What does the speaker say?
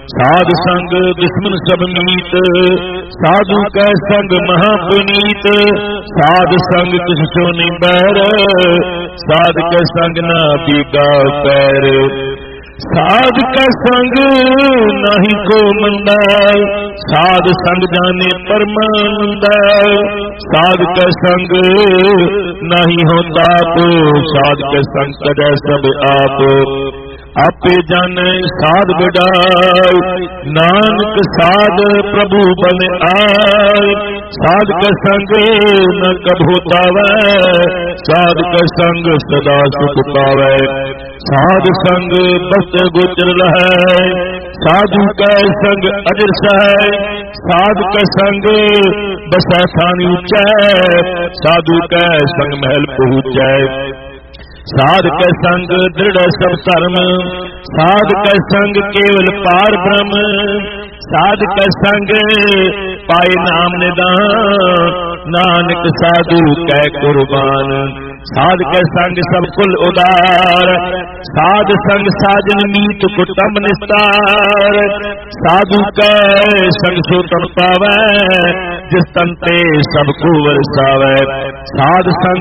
साध संग दुश्मन सब मीत, साधु कै संग महापुनीत। साध संग किस सो नहीं बैर, साध कै संग ना बीगा पैर। साध कै संग नहीं को मंदा, साध संग जाने परमानंदा। साध कै संग नहीं होता को, साध कै संग करे सब आप। आपे जाने साध बढ़ाए, नानक साध प्रभु बन आए। साध कै संग न कब होता वै, साध कै संग सदा सुख पावै। साध संग बस गोचर रहे, साधु कै संग अजर सह। साध कै संग बसै थान ऊंचै, साधु कै संग महल पहुँचै। साध कै संग दृढ़ सब धर्म, साध कै संग केवल पार ब्रह्म। साध कै संग पाए नाम निदान, नानक साधु कै कुर्बान। साध कै संग सब कुल उदार, साध संग साजन मीत कुटुंब निस्तार। साधु कै संग सो तन पावै, जिस तन ते सब को वरसावै। साध संग